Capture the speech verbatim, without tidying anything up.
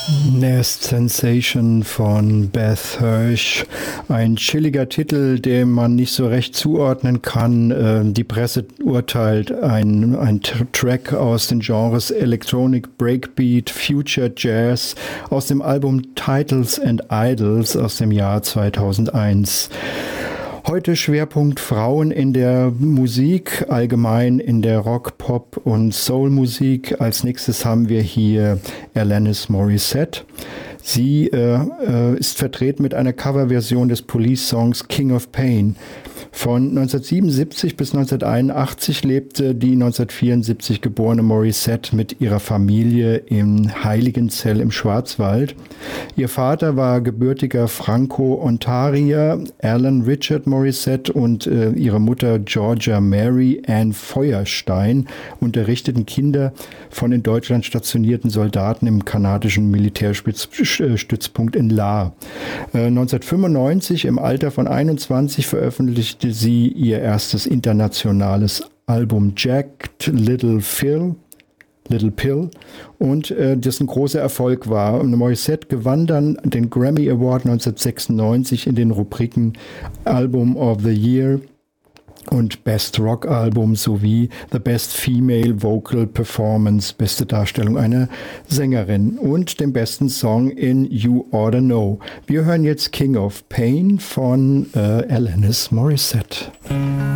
Nest Sensation von Beth Hirsch. Ein chilliger Titel, dem man nicht so recht zuordnen kann. Die Presse urteilt, ein, ein Track aus den Genres Electronic Breakbeat, Future Jazz aus dem Album Titles and Idols aus dem Jahr zweitausendeins. Heute Schwerpunkt Frauen in der Musik, allgemein in der Rock, Pop und Soul-Musik. Als nächstes haben wir hier Alanis Morissette. Sie äh, äh, ist vertreten mit einer Coverversion des Police-Songs King of Pain. Von neunzehnhundertsiebenundsiebzig bis neunzehnhunderteinundachtzig lebte die neunzehnhundertvierundsiebzig geborene Morissette mit ihrer Familie im Heiligenzell im Schwarzwald. Ihr Vater war gebürtiger Franco-Ontarier Alan Richard Morissette und äh, ihre Mutter Georgia Mary Ann Feuerstein unterrichteten Kinder von in Deutschland stationierten Soldaten im kanadischen Militärstützpunkt in La. Äh, neunzehnhundertfünfundneunzig im Alter von einundzwanzig veröffentlichte sie ihr erstes internationales Album Jagged Little Phil, Little Pill, und äh, das ein großer Erfolg war. Und Morissette gewann dann den Grammy Award neunzehnhundertsechsundneunzig in den Rubriken Album of the Year und Best Rock Album sowie The Best Female Vocal Performance, beste Darstellung einer Sängerin, und den besten Song in You Oughta Know. Wir hören jetzt King of Pain von äh, Alanis Morissette.